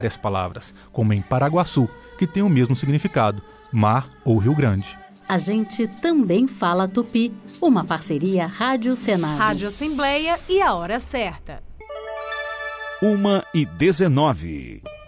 várias palavras, como em Paraguaçu, que tem o mesmo significado, mar ou Rio Grande. A gente também fala tupi, uma parceria Rádio Senado. Rádio Assembleia e a hora certa. 1h19.